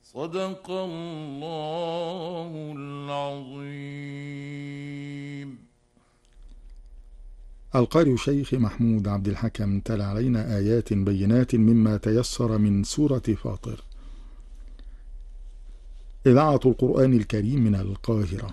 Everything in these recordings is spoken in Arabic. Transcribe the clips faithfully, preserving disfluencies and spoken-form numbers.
صدق الله العظيم. القارئ الشيخ محمود عبد الحكم تلا علينا آيات بينات مما تيسر من سورة فاطر. إذاعة القرآن الكريم من القاهرة.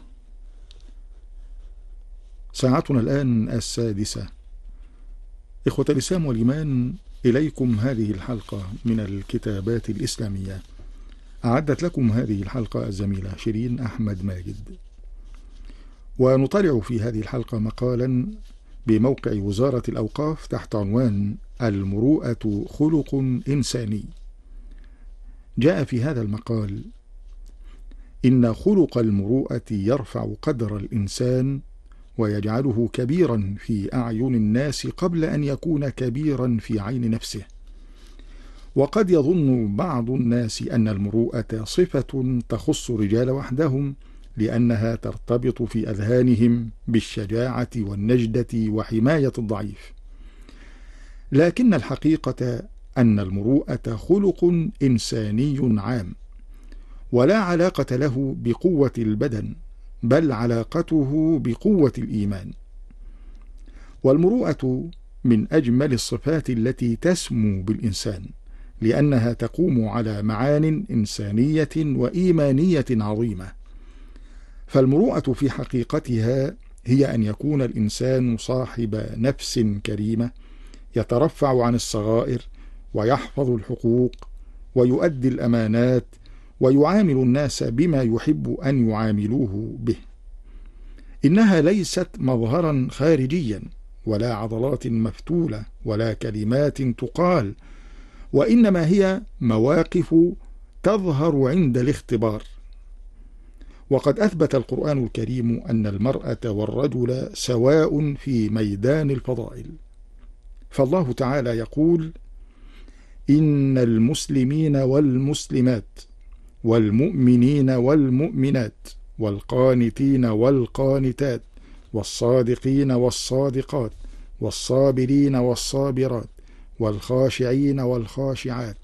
ساعتنا الآن السادسة. إخوة الإسلام والإيمان، إليكم هذه الحلقة من الكتابات الإسلامية. أعدت لكم هذه الحلقة الزميلة شيرين أحمد ماجد. ونطلع في هذه الحلقة مقالا بموقع وزارة الأوقاف تحت عنوان المروءة خلق إنساني. جاء في هذا المقال: إن خلق المروءة يرفع قدر الإنسان ويجعله كبيرا في أعين الناس قبل أن يكون كبيرا في عين نفسه. وقد يظن بعض الناس أن المروءة صفة تخص الرجال وحدهم، لأنها ترتبط في أذهانهم بالشجاعة والنجدة وحماية الضعيف. لكن الحقيقة أن المروءة خلق إنساني عام، ولا علاقة له بقوة البدن، بل علاقته بقوة الإيمان. والمروءة من أجمل الصفات التي تسمو بالإنسان، لأنها تقوم على معان إنسانية وإيمانية عظيمة. فالمروءة في حقيقتها هي أن يكون الإنسان صاحب نفس كريمة، يترفع عن الصغائر ويحفظ الحقوق ويؤدي الأمانات ويعامل الناس بما يحب أن يعاملوه به. إنها ليست مظهرا خارجيا، ولا عضلات مفتولة، ولا كلمات تقال، وإنما هي مواقف تظهر عند الاختبار. وقد أثبت القرآن الكريم أن المرأة والرجل سواء في ميدان الفضائل. فالله تعالى يقول: إن المسلمين والمسلمات والمؤمنين والمؤمنات والقانتين والقانتات والصادقين والصادقات والصابرين والصابرات والخاشعين والخاشعات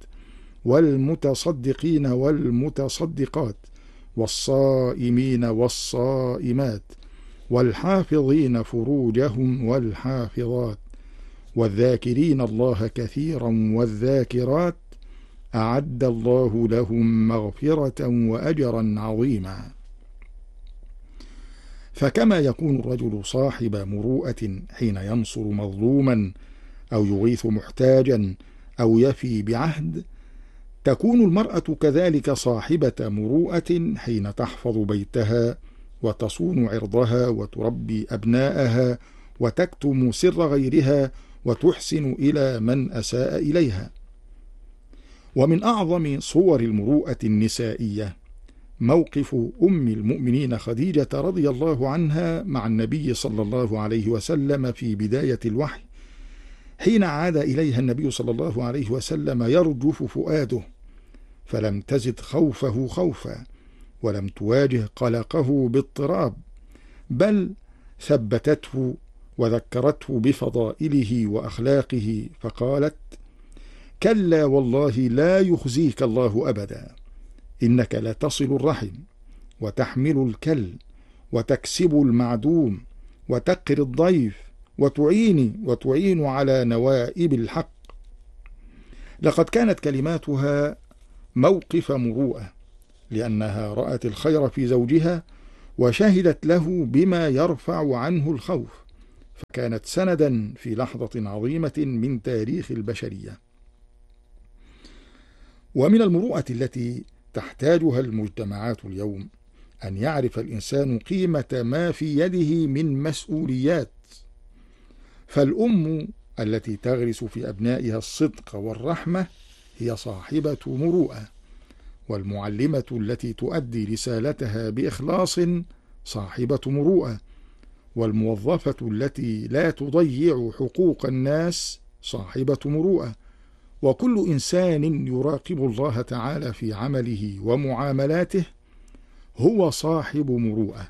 والمتصدقين والمتصدقات والصائمين والصائمات والحافظين فروجهم والحافظات والذاكرين الله كثيرا والذاكرات أعد الله لهم مغفرة وأجرا عظيما. فكما يكون الرجل صاحب مروءة حين ينصر مظلوما أو يغيث محتاجا أو يفي بعهد، تكون المرأة كذلك صاحبة مروءة حين تحفظ بيتها وتصون عرضها وتربي أبناءها وتكتم سر غيرها وتحسن إلى من أساء إليها. ومن أعظم صور المروءة النسائية موقف أم المؤمنين خديجة رضي الله عنها مع النبي صلى الله عليه وسلم في بداية الوحي، حين عاد إليها النبي صلى الله عليه وسلم يرجف فؤاده، فلم تزد خوفه خوفا، ولم تواجه قلقه باضطراب، بل ثبتته وذكرته بفضائله وأخلاقه، فقالت: كلا والله لا يخزيك الله أبدا، إنك لتصل الرحم وتحمل الكل وتكسب المعدوم وتقر الضيف وتعيني وتعين على نوائب الحق. لقد كانت كلماتها موقف مروءة، لأنها رأت الخير في زوجها وشهدت له بما يرفع عنه الخوف، فكانت سندا في لحظة عظيمة من تاريخ البشرية. ومن المروءة التي تحتاجها المجتمعات اليوم أن يعرف الإنسان قيمة ما في يده من مسؤوليات. فالأم التي تغرس في أبنائها الصدق والرحمة هي صاحبة مروءة، والمعلمة التي تؤدي رسالتها بإخلاص صاحبة مروءة، والموظفة التي لا تضيع حقوق الناس صاحبة مروءة، وكل إنسان يراقب الله تعالى في عمله ومعاملاته هو صاحب مروءة.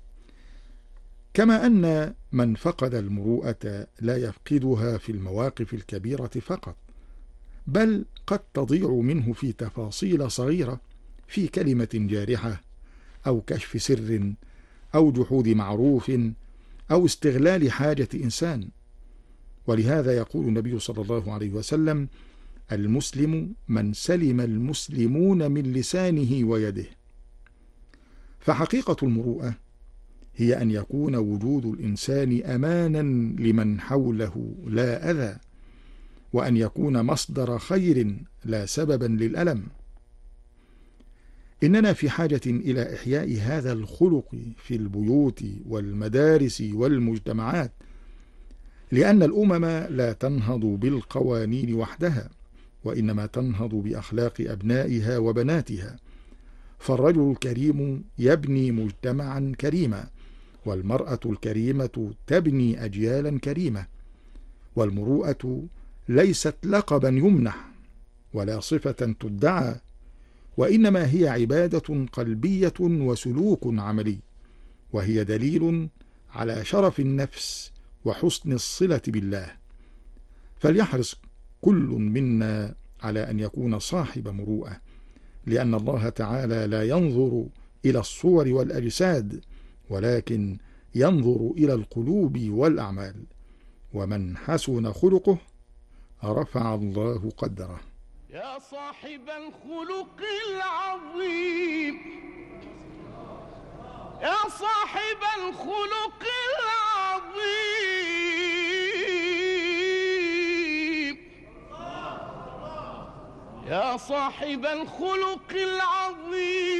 كما أن من فقد المروءة لا يفقدها في المواقف الكبيرة فقط، بل قد تضيع منه في تفاصيل صغيرة في كلمة جارحة أو كشف سر أو جحود معروف أو استغلال حاجة إنسان. ولهذا يقول النبي صلى الله عليه وسلم: المسلم من سلم المسلمون من لسانه ويده. فحقيقة المروءة هي أن يكون وجود الإنسان أمانا لمن حوله لا أذى، وأن يكون مصدر خير لا سببا للألم. إننا في حاجة إلى إحياء هذا الخلق في البيوت والمدارس والمجتمعات، لأن الأمم لا تنهض بالقوانين وحدها، وإنما تنهض بأخلاق أبنائها وبناتها. فالرجل الكريم يبني مجتمعا كريما، والمرأة الكريمة تبني أجيالا كريمة. والمروءة ليست لقبا يمنح ولا صفة تدعى، وإنما هي عبادة قلبية وسلوك عملي، وهي دليل على شرف النفس وحسن الصلة بالله. فليحرص كل منا على أن يكون صاحب مروءة، لأن الله تعالى لا ينظر إلى الصور والأجساد، ولكن ينظر إلى القلوب والأعمال. ومن حسن خلقه رفع الله قدره. يا صاحب الخلق العظيم، يا صاحب الخلق العظيم، يا صاحب الخلق العظيم،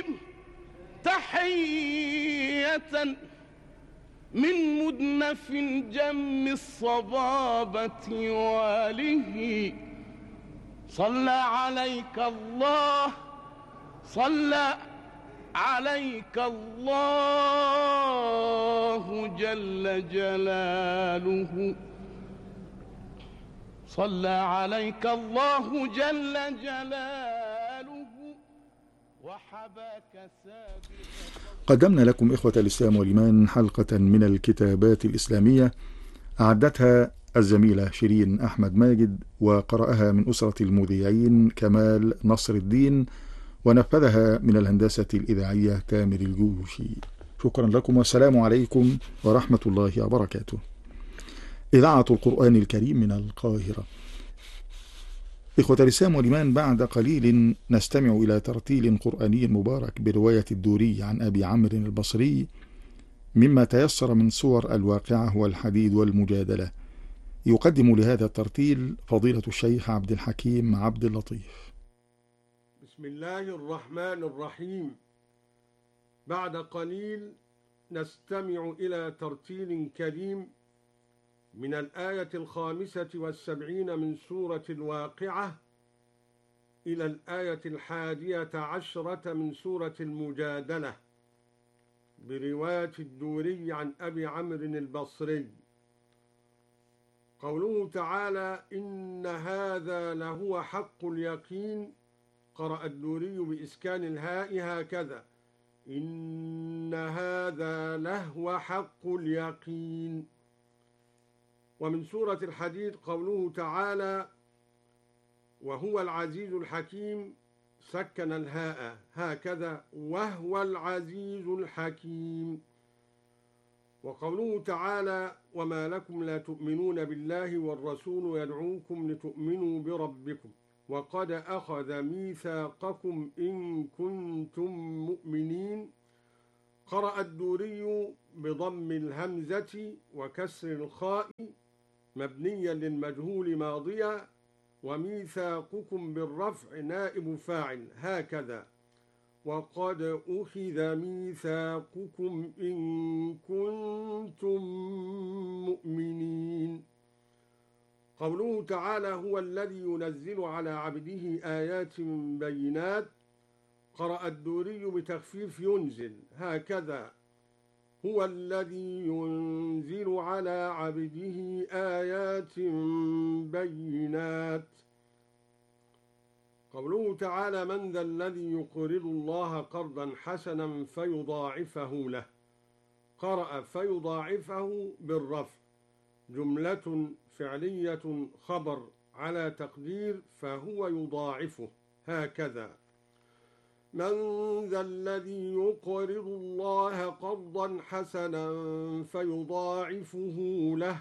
تحية من مدنف جم الصبابة واله. صلى عليك الله، صلى عليك الله جل جلاله، صلى عليك الله جل جلاله وحباك سابقا. قدمنا لكم إخوة الإسلام والإيمان حلقة من الكتابات الإسلامية أعدتها الزميلة شيرين أحمد ماجد، وقرأها من أسرة المذيعين كمال نصر الدين، ونفذها من الهندسة الإذاعية تامر الجوشي. شكرا لكم، والسلام عليكم ورحمة الله وبركاته. إذاعة القرآن الكريم من القاهرة. إخوة الإسلام والإيمان، بعد قليل نستمع إلى ترتيل قرآني مبارك برواية الدوري عن أبي عمرو البصري مما تيسر من سور الواقعة والحديد والمجادلة. يقدم لهذا الترتيل فضيلة الشيخ عبد الحكيم عبد اللطيف. بسم الله الرحمن الرحيم. بعد قليل نستمع إلى ترتيل كريم من الآية الخامسة والسبعين من سورة الواقعة إلى الآية الحادية عشرة من سورة المجادلة برواية الدوري عن أبي عمرو البصري. قوله تعالى: إن هذا لهو حق اليقين. قرأ الدوري بإسكان الهاء هكذا: إن هذا لهو حق اليقين. ومن سورة الحديد قوله تعالى: وهو العزيز الحكيم، سكن الهاء هكذا: وهو العزيز الحكيم. وقوله تعالى: وما لكم لا تؤمنون بالله والرسول يدعوكم لتؤمنوا بربكم وقد أخذ ميثاقكم إن كنتم مؤمنين. قرأ الدوري بضم الهمزة وكسر الخاء مبنيا للمجهول ماضيا، وميثاقكم بالرفع نائب فاعل هكذا: وقد أخذ ميثاقكم إن كنتم مؤمنين. قوله تعالى: هو الذي ينزل على عبده آيات بينات. قرأ الدوري بتخفيف ينزل هكذا: هو الذي ينزل على عبده آيات بينات. قوله تعالى: من ذا الذي يقرض الله قرضا حسنا فيضاعفه له. قرأ فيضاعفه بالرفع، جملة فعلية خبر على تقدير فهو يضاعفه هكذا. من ذا الذي يقرض الله قرضا حسنا فيضاعفه له.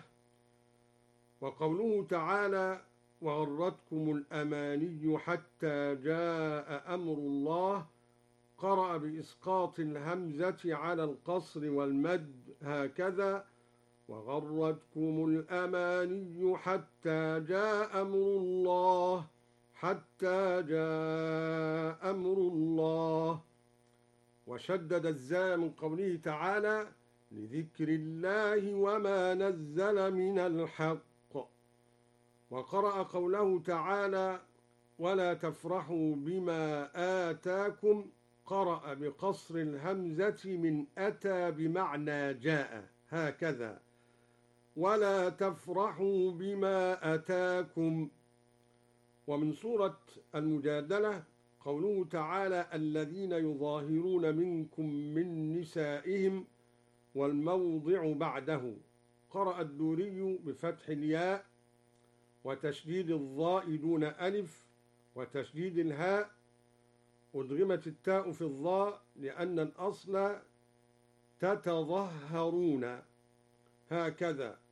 وقوله تعالى وغرتكم الأماني حتى جاء أمر الله، قرأ بإسقاط الهمزة على القصر والمد هكذا وغرتكم الأماني حتى جاء أمر الله حتى جاء أمر الله. وشدد الزاء من قوله تعالى لذكر الله وما نزل من الحق. وقرأ قوله تعالى ولا تفرحوا بما آتاكم، قرأ بقصر الهمزة من أتى بمعنى جاء هكذا ولا تفرحوا بما أتاكم. ومن سورة المجادلة قوله تعالى الذين يظاهرون منكم من نسائهم والموضع بعده، قرأ الدوري بفتح الياء وتشديد الضاء دون ألف وتشديد الهاء، أدغمت التاء في الضاء لأن الأصل تتظهرون هكذا